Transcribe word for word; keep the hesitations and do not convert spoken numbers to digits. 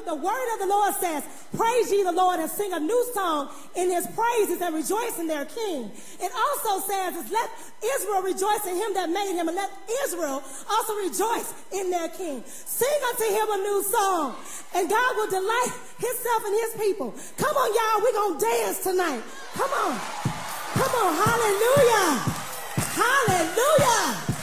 the word of the Lord says, praise ye the Lord and sing a new song in his praises and rejoice in their king. It also says, is let Israel rejoice in him that made him, and let Israel also rejoice in their king. Sing unto him a new song, and God will delight himself in his people. Come on, y'all, we're going to dance tonight. Come on. Come on, hallelujah. Hallelujah.